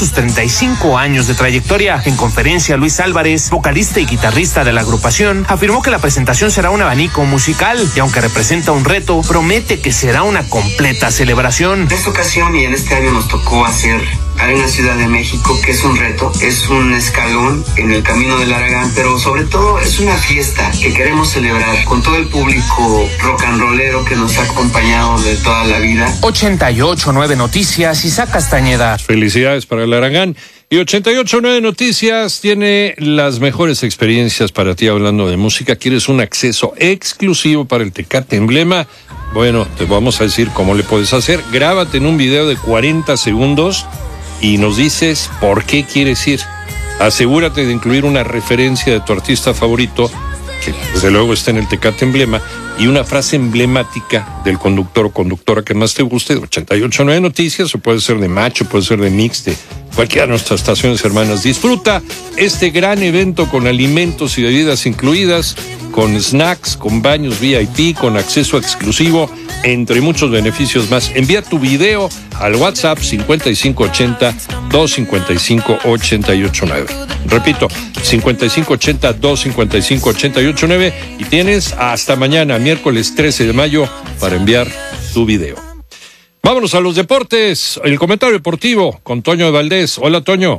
sus 35 años de trayectoria. En conferencia, Luis Álvarez, vocalista y guitarrista de la agrupación, afirmó que la presentación será un abanico musical y aunque representa un reto, promete que será una completa celebración. En esta ocasión y en este año nos tocó hacer Arena Ciudad de México, que es un reto, es un escalón en el camino del Aragán, pero sobre todo es una fiesta que queremos celebrar con todo el público rock and rollero que nos ha acompañado de toda la vida. 88.9 Noticias, Isaac Castañeda. Felicidades para el Aragán. Y 88.9 Noticias tiene las mejores experiencias para ti hablando de música. ¿Quieres un acceso exclusivo para el Tecate Emblema? Bueno, te vamos a decir cómo le puedes hacer. Grábate en un video de 40 segundos y nos dices por qué quieres ir. Asegúrate de incluir una referencia de tu artista favorito, que desde luego está en el Tecate Emblema, y una frase emblemática del conductor o conductora que más te guste, de 88.9 Noticias, o puede ser de Macho, puede ser de Mix, de cualquiera de nuestras estaciones hermanas. Disfruta este gran evento con alimentos y bebidas incluidas, con snacks, con baños VIP, con acceso exclusivo, entre muchos beneficios más. Envía tu video al WhatsApp 5580-255-889. Repito, 5580-255-889 y tienes hasta mañana, miércoles 13 de mayo, para enviar tu video. Vámonos a los deportes. El comentario deportivo con Toño de Valdés. Hola, Toño.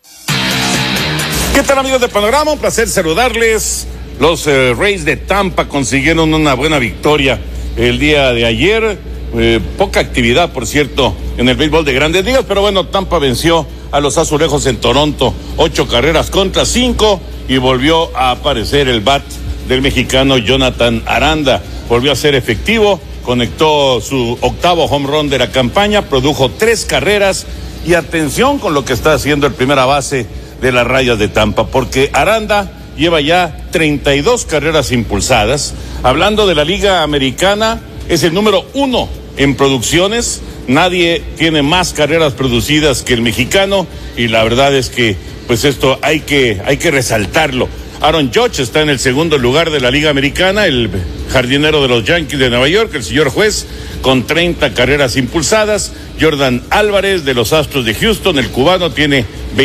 ¿Qué tal, amigos de Panorama? Un placer saludarles. Los Rays de Tampa consiguieron una buena victoria el día de ayer. Poca actividad, por cierto, en el béisbol de Grandes Ligas, pero bueno, Tampa venció a los Azulejos en Toronto, 8 carreras contra 5, y volvió a aparecer el bat del mexicano Jonathan Aranda. Volvió a ser efectivo, conectó su octavo home run de la campaña, produjo 3 carreras, y atención con lo que está haciendo el primera base de las Rayas de Tampa, porque Aranda lleva ya 32 carreras impulsadas. Hablando de la Liga Americana, es el número 1 en producciones. Nadie tiene más carreras producidas que el mexicano, y la verdad es que pues esto hay que resaltarlo. Aaron Judge está en el segundo lugar de la Liga Americana, el jardinero de los Yankees de Nueva York, el señor juez, con 30 carreras impulsadas. Jordan Álvarez de los Astros de Houston, el cubano, tiene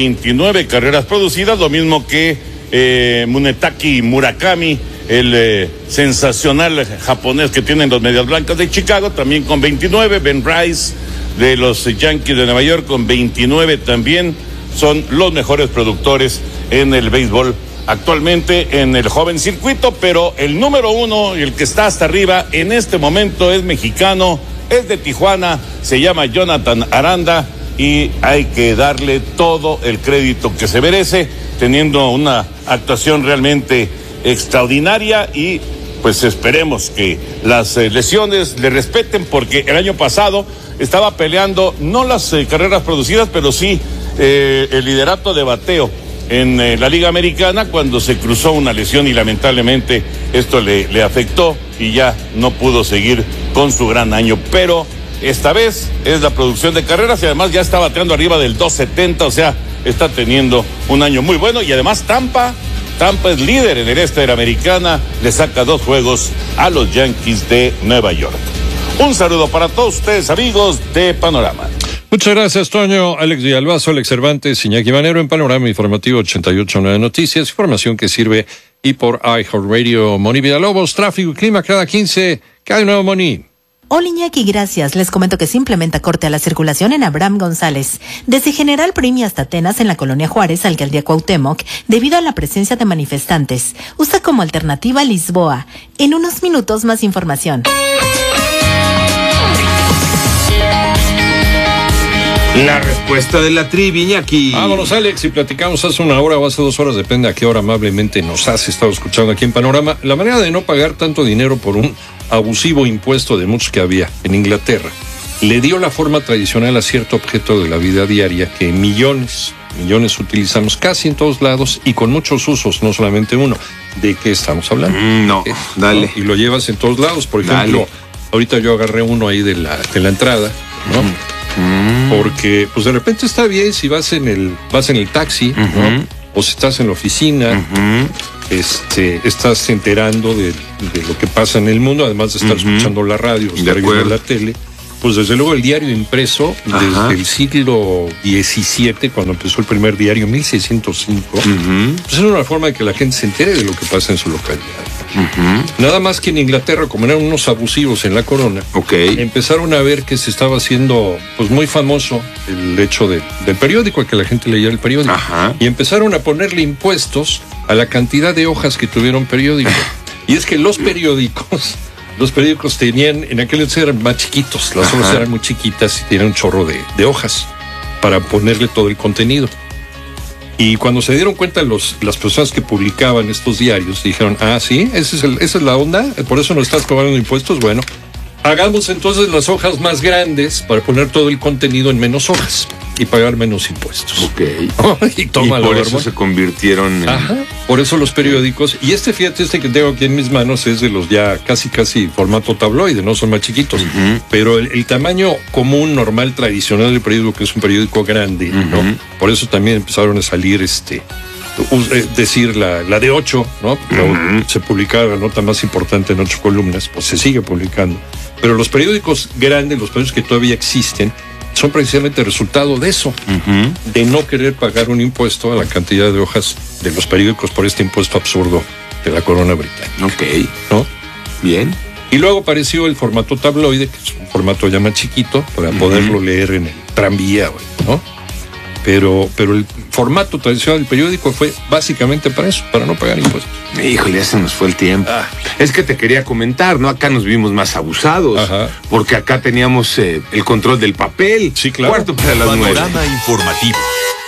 29 carreras producidas, lo mismo que Munetaki Murakami, el sensacional japonés que tienen los Medias Blancas de Chicago, también con 29. Ben Rice de los Yankees de Nueva York con 29 también. Son los mejores productores en el béisbol actualmente en el joven circuito, pero el número 1 y el que está hasta arriba en este momento es mexicano, es de Tijuana, se llama Jonathan Aranda, y hay que darle todo el crédito que se merece, teniendo una actuación realmente extraordinaria, y pues esperemos que las lesiones le respeten, porque el año pasado estaba peleando no las carreras producidas, pero sí el liderato de bateo en la Liga Americana, cuando se cruzó una lesión y lamentablemente esto le afectó y ya no pudo seguir con su gran año. Pero esta vez es la producción de carreras y además ya está bateando arriba del 270, o sea, está teniendo un año muy bueno. Y además Tampa es líder en el este de la Americana, le saca 2 juegos a los Yankees de Nueva York. Un saludo para todos ustedes, amigos de Panorama. Muchas gracias, Toño. Alex Villalbazo, Alex Cervantes, Iñaki Manero en Panorama Informativo 88.9 Noticias, información que sirve y por iHeartRadio. Moni Villalobos, tráfico y clima cada 15. ¿Qué hay de nuevo, Moni? Hola, Iñaki, gracias. Les comento que se implementa corte a la circulación en Abraham González, desde General Primi hasta Atenas en la Colonia Juárez, Alcaldía Cuauhtémoc, debido a la presencia de manifestantes. Usa como alternativa Lisboa. En unos minutos más información. La respuesta de la trivia, Iñaki. Vámonos, Alex, y platicamos hace 1 hora o hace 2 horas, depende a qué hora amablemente nos has estado escuchando aquí en Panorama, la manera de no pagar tanto dinero por un abusivo impuesto de muchos que había en Inglaterra. Le dio la forma tradicional a cierto objeto de la vida diaria que millones utilizamos casi en todos lados y con muchos usos, no solamente uno. ¿De qué estamos hablando? Dale. ¿No? Y lo llevas en todos lados, por ejemplo, ahorita yo agarré uno ahí de la entrada, ¿no? Porque pues de repente está bien si vas en el taxi, ¿no? O si estás en la oficina, estás enterando de lo que pasa en el mundo, además de estar escuchando la radio, estar viendo la tele, Pues desde luego el diario impreso, desde el siglo XVII, cuando empezó el primer diario, 1605, pues era una forma de que la gente se entere de lo que pasa en su localidad. Nada más que en Inglaterra, como eran unos abusivos en la corona, empezaron a ver que se estaba haciendo pues muy famoso el hecho del periódico, que la gente leyera el periódico. Y empezaron a ponerle impuestos a la cantidad de hojas que tuvieron periódico. Y es que los periódicos tenían, en aquel entonces eran más chiquitos, las hojas eran muy chiquitas y tenían un chorro de hojas para ponerle todo el contenido. Y cuando se dieron cuenta las personas que publicaban estos diarios, dijeron, sí, esa es la onda, por eso nos estás cobrando impuestos. Bueno, hagamos entonces las hojas más grandes para poner todo el contenido en menos hojas y pagar menos impuestos. Y por eso se convirtieron en... Por eso los periódicos, y fíjate, que tengo aquí en mis manos es de los ya casi formato tabloide, no son más chiquitos, pero el tamaño común, normal, tradicional del periódico, que es un periódico grande, ¿no? Por eso también empezaron a salir decir la de 8, ¿no? Se publicaba la nota más importante en 8 columnas, pues se sigue publicando. Pero los periódicos grandes, los periódicos que todavía existen, son precisamente resultado de eso, de no querer pagar un impuesto a la cantidad de hojas de los periódicos por este impuesto absurdo de la corona británica. ¿No? Bien. Y luego apareció el formato tabloide, que es un formato ya más chiquito, para poderlo leer en el tranvía, ¿no? Pero el formato tradicional del periódico fue básicamente para eso, para no pagar impuestos. Híjole, ya se nos fue el tiempo. Es que te quería comentar, ¿no? Acá nos vimos más abusados, porque acá teníamos el control del papel. Sí, claro. 8:45 Panorama informativo.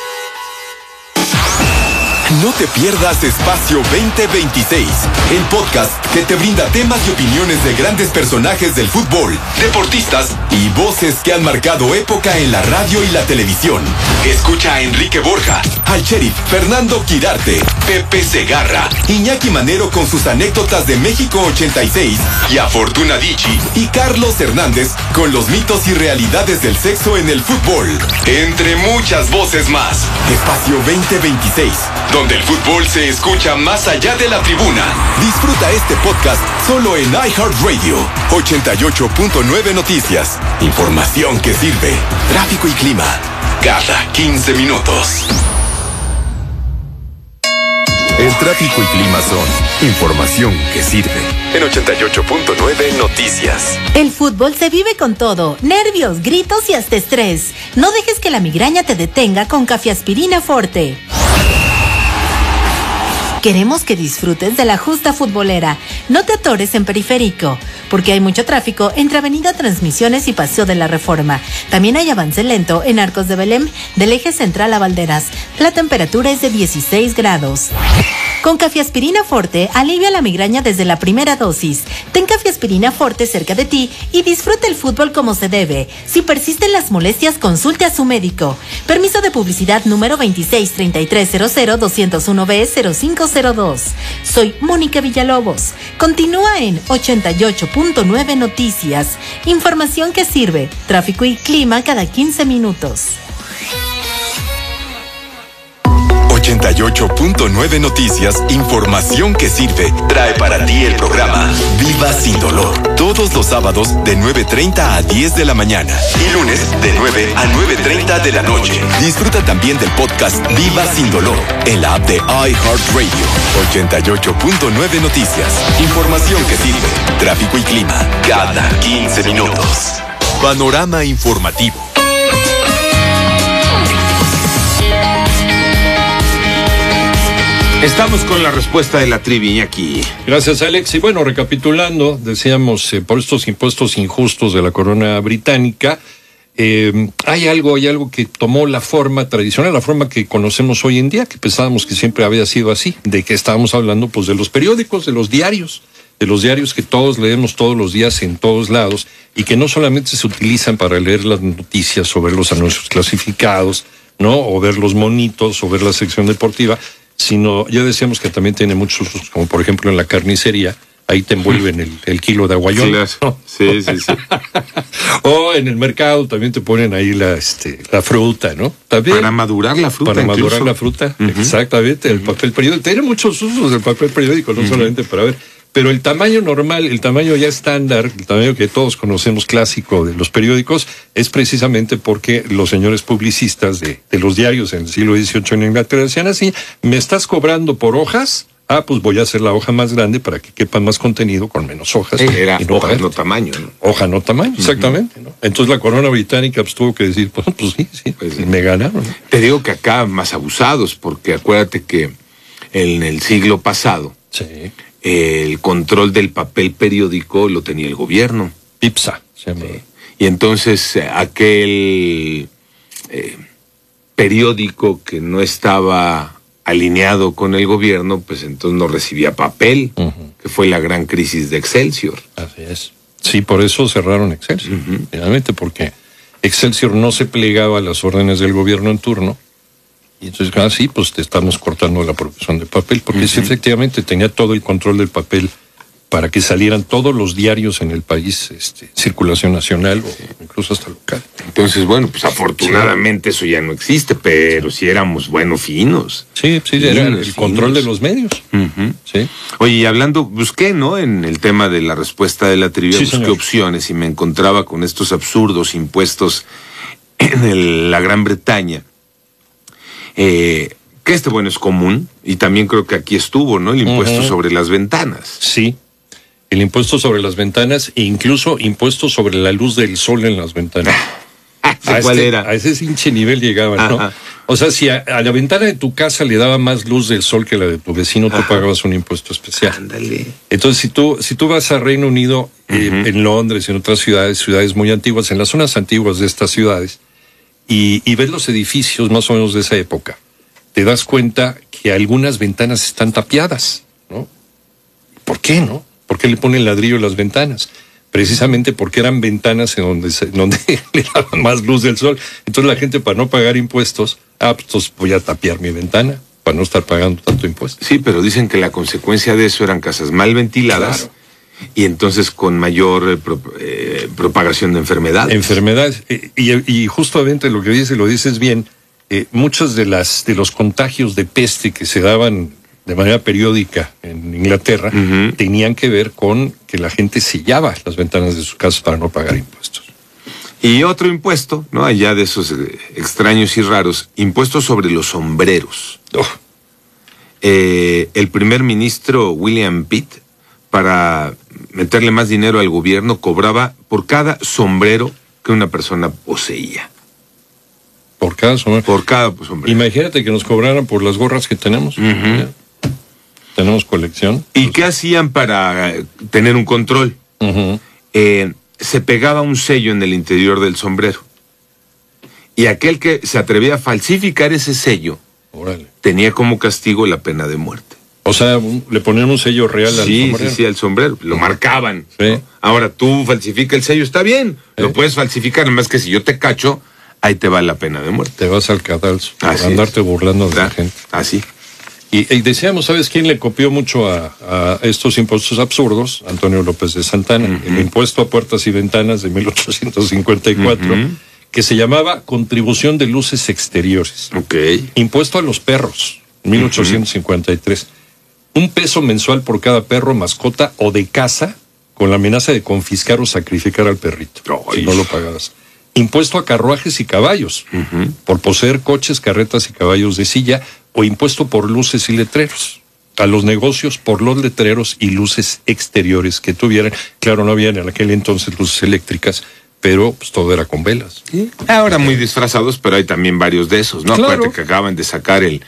No te pierdas Espacio 2026, el podcast que te brinda temas y opiniones de grandes personajes del fútbol, deportistas y voces que han marcado época en la radio y la televisión. Escucha a Enrique Borja, al sheriff Fernando Quirarte, Pepe Segarra, Iñaki Manero con sus anécdotas de México 86 y a Fortuna Dicci y Carlos Hernández con los mitos y realidades del sexo en el fútbol, entre muchas voces más. Espacio 2026, donde el fútbol se escucha más allá de la tribuna. Disfruta este podcast solo en iHeartRadio. 88.9 Noticias. Información que sirve. Tráfico y clima cada 15 minutos. El tráfico y clima son información que sirve. En 88.9 Noticias. El fútbol se vive con todo, nervios, gritos y hasta estrés. No dejes que la migraña te detenga con Cafeaspirina Forte. Queremos que disfrutes de la justa futbolera. No te atores en Periférico, porque hay mucho tráfico entre Avenida Transmisiones y Paseo de la Reforma. También hay avance lento en Arcos de Belém, del eje central a Valderas. La temperatura es de 16 grados. Con Cafeaspirina Forte, alivia la migraña desde la primera dosis. Ten Cafeaspirina Forte cerca de ti y disfruta el fútbol como se debe. Si persisten las molestias, consulte a su médico. Permiso de publicidad número 263300-201B0502. Soy Mónica Villalobos. Continúa en 88.9 Noticias. Información que sirve. Tráfico y clima cada 15 minutos. 88.9 Noticias, información que sirve, trae para ti el programa Viva Sin Dolor. Todos los sábados de 9:30 a 10 de la mañana y lunes de 9 a 9:30 de la noche. Disfruta también del podcast Viva Sin Dolor en la app de iHeartRadio. 88.9 Noticias, información que sirve, tráfico y clima cada 15 minutos. Panorama informativo. Estamos con la respuesta de la trivia aquí. Gracias, Alex. Y bueno, recapitulando, decíamos, por estos impuestos injustos de la corona británica, hay algo que tomó la forma tradicional, la forma que conocemos hoy en día, que pensábamos que siempre había sido así, de que estábamos hablando pues de los periódicos, de los diarios que todos leemos todos los días en todos lados y que no solamente se utilizan para leer las noticias o ver los anuncios clasificados, ¿no? O ver los monitos o ver la sección deportiva, sino ya decíamos que también tiene muchos usos, como por ejemplo en la carnicería, ahí te envuelven el kilo de aguayón. ¿No? Sí. O en el mercado también te ponen ahí la fruta, ¿no? También, para madurar la fruta. Para madurar la fruta, exactamente. El papel periódico. Tiene muchos usos el papel periódico, no solamente para ver. Pero el tamaño normal, el tamaño ya estándar, el tamaño que todos conocemos clásico de los periódicos, es precisamente porque los señores publicistas de los diarios en el siglo XVIII en Inglaterra decían así: me estás cobrando por hojas, pues voy a hacer la hoja más grande para que quepa más contenido con menos hojas. Era hoja, no tamaño, ¿no? Hoja, no tamaño, exactamente, ¿no? Entonces la corona británica pues tuvo que decir, pues sí, me ganaron. Te digo que acá más abusados, porque acuérdate que en el siglo pasado, sí, el control del papel periódico lo tenía el gobierno. IPSA se llama. Sí. Y entonces aquel periódico que no estaba alineado con el gobierno, pues entonces no recibía papel, que fue la gran crisis de Excelsior. Así es. Sí, por eso cerraron Excelsior, finalmente, porque Excelsior no se plegaba a las órdenes del gobierno en turno. Y entonces, sí, pues te estamos cortando la producción de papel, porque sí, efectivamente tenía todo el control del papel para que salieran todos los diarios en el país, circulación nacional o incluso hasta local. Entonces, bueno, pues afortunadamente eso ya no existe, pero si éramos finos. Sí, era el control de los medios. Sí. Oye, y hablando, busqué, ¿no?, en el tema de la respuesta de la trivia, busqué opciones y me encontraba con estos absurdos impuestos en la Gran Bretaña. Que es común, y también creo que aquí estuvo, ¿no?, el impuesto sobre las ventanas. Sí, el impuesto sobre las ventanas e incluso impuesto sobre la luz del sol en las ventanas. ¿Cuál era? A ese hinche nivel llegaban, ¿no? O sea, si a la ventana de tu casa le daba más luz del sol que la de tu vecino, tú pagabas un impuesto especial. Ándale. Entonces, si tú vas a Reino Unido, en Londres, en otras ciudades muy antiguas, en las zonas antiguas de estas ciudades, y ves los edificios más o menos de esa época, te das cuenta que algunas ventanas están tapiadas, ¿no? ¿Por qué, no? ¿Por qué le ponen ladrillo a las ventanas? Precisamente porque eran ventanas en donde le daban más luz del sol. Entonces la gente, para no pagar impuestos, pues voy a tapiar mi ventana para no estar pagando tanto impuesto. Sí, pero dicen que la consecuencia de eso eran casas mal ventiladas. Claro. Y entonces con mayor propagación de enfermedades. Enfermedades. Y justamente lo dices bien, muchos de los contagios de peste que se daban de manera periódica en Inglaterra tenían que ver con que la gente sellaba las ventanas de sus casas para no pagar impuestos. Y otro impuesto, ¿no?, allá de esos extraños y raros, impuestos sobre los sombreros. El primer ministro William Pitt, para meterle más dinero al gobierno, cobraba por cada sombrero que una persona poseía. ¿Por cada sombrero? Por cada sombrero. Imagínate que nos cobraran por las gorras que tenemos. Tenemos colección. ¿Y qué hacían para tener un control? Se pegaba un sello en el interior del sombrero. Y aquel que se atrevía a falsificar ese sello, tenía como castigo la pena de muerte. O sea, le ponían un sello real al sombrero. Sí, al sombrero. Lo marcaban. Sí. ¿No? Ahora, tú falsifica el sello, está bien. Lo puedes falsificar, nada más que si yo te cacho, ahí te va la pena de muerte. Te vas al cadalso por andarte burlando de la gente. Así. Y decíamos, ¿sabes quién le copió mucho a estos impuestos absurdos? Antonio López de Santana. El impuesto a puertas y ventanas de 1854, que se llamaba Contribución de Luces Exteriores. Impuesto a los perros, 1853. 1 peso mensual por cada perro, mascota o de casa, con la amenaza de confiscar o sacrificar al perrito, si no lo pagabas. Impuesto a carruajes y caballos, por poseer coches, carretas y caballos de silla, o impuesto por luces y letreros. A los negocios por los letreros y luces exteriores que tuvieran. Claro, no había en aquel entonces luces eléctricas, pero pues todo era con velas. Ahora muy disfrazados, pero hay también varios de esos, ¿no? Claro. Acuérdate que acaban de sacar el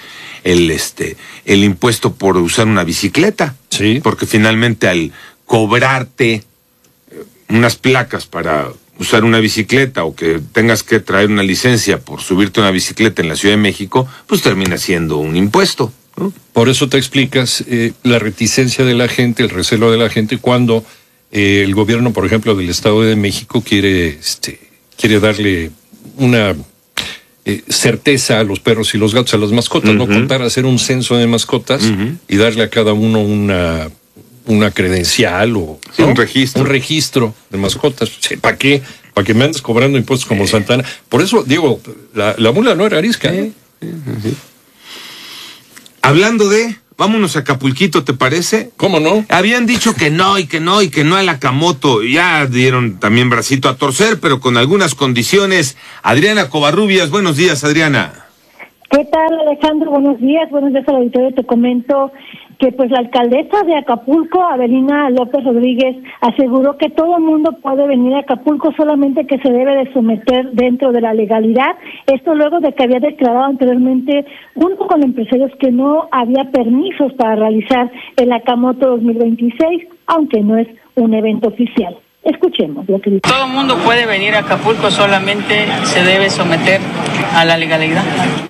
impuesto por usar una bicicleta. Sí. Porque finalmente al cobrarte unas placas para usar una bicicleta, o que tengas que traer una licencia por subirte a una bicicleta en la Ciudad de México, pues termina siendo un impuesto, ¿no? Por eso te explicas la reticencia de la gente, el recelo de la gente cuando el gobierno, por ejemplo, del Estado de México quiere darle una certeza a los perros y los gatos, a las mascotas, no contar, hacer un censo de mascotas y darle a cada uno una credencial o un registro. Un registro de mascotas. ¿Para qué? Para que me andes cobrando impuestos como Santana. Por eso la mula no era arisca. Sí. Hablando de vámonos a Acapulquito, ¿te parece? ¿Cómo no? Habían dicho que no, y que no, y que no al Akamoto. Ya dieron también bracito a torcer, pero con algunas condiciones. Adriana Covarrubias, buenos días, Adriana. ¿Qué tal, Alejandro? Buenos días al auditorio. Te comento que pues la alcaldesa de Acapulco, Avelina López Rodríguez, aseguró que todo el mundo puede venir a Acapulco, solamente que se debe de someter dentro de la legalidad. Esto luego de que había declarado anteriormente, junto con empresarios, que no había permisos para realizar el Akamoto 2026, aunque no es un evento oficial. Escuchemos lo que dice. Todo el mundo puede venir a Acapulco, solamente se debe someter a la legalidad.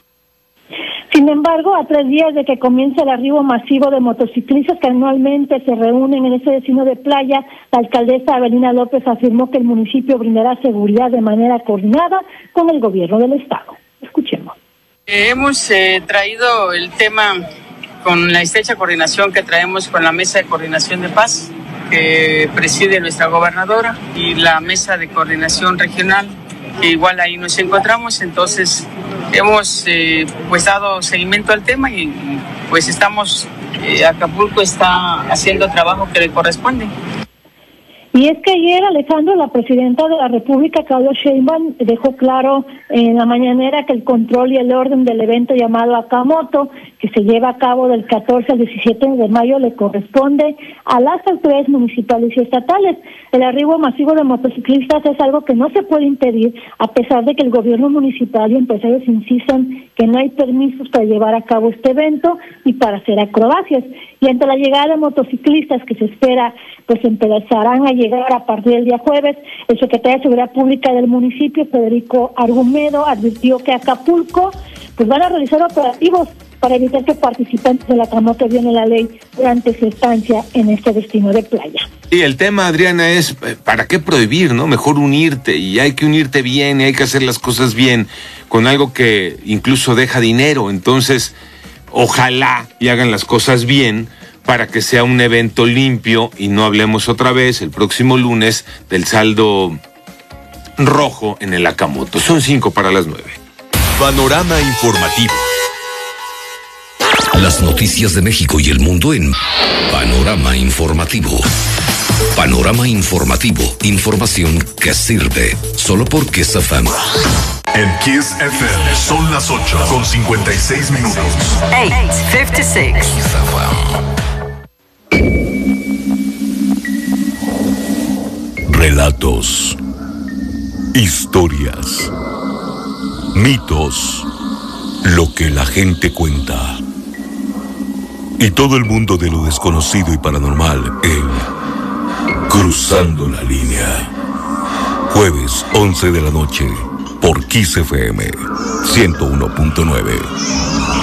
Sin embargo, a 3 días de que comience el arribo masivo de motociclistas que anualmente se reúnen en ese destino de playa, la alcaldesa Avelina López afirmó que el municipio brindará seguridad de manera coordinada con el gobierno del estado. Escuchemos. Hemos traído el tema con la estrecha coordinación que traemos con la Mesa de Coordinación de Paz, que preside nuestra gobernadora, y la Mesa de Coordinación Regional, que igual ahí nos encontramos. Entonces hemos pues dado seguimiento al tema y pues estamos, Acapulco está haciendo el trabajo que le corresponde. Y es que ayer, Alejandro, la presidenta de la República, Claudia Sheinbaum, dejó claro en la mañanera que el control y el orden del evento llamado Akamoto, que se lleva a cabo del 14 al 17 de mayo, le corresponde a las autoridades municipales y estatales. El arribo masivo de motociclistas es algo que no se puede impedir, a pesar de que el gobierno municipal y empresarios insistan que no hay permisos para llevar a cabo este evento y para hacer acrobacias. Y ante la llegada de motociclistas que se espera pues empezarán a llegar a partir del día jueves, el secretario de Seguridad Pública del municipio, Federico Argumedo, advirtió que Acapulco pues van a realizar operativos para evitar que participantes de la Akamoto violen la ley durante su estancia en este destino de playa. Y el tema, Adriana, es ¿para qué prohibir, no? Mejor unirte, y hay que unirte bien, y hay que hacer las cosas bien, con algo que incluso deja dinero. Entonces, ojalá y hagan las cosas bien para que sea un evento limpio y no hablemos otra vez el próximo lunes del saldo rojo en el Akamoto. Son 5:09. Panorama informativo. Las noticias de México y el mundo en Panorama Informativo. Panorama Informativo. Información que sirve. Solo por Kiss FM. En Kiss FM son las 8:56 minutos. 8:56. Relatos, historias, mitos, lo que la gente cuenta. Y todo el mundo de lo desconocido y paranormal en Cruzando la Línea. Jueves, 11 de la noche, por Kiss FM 101.9.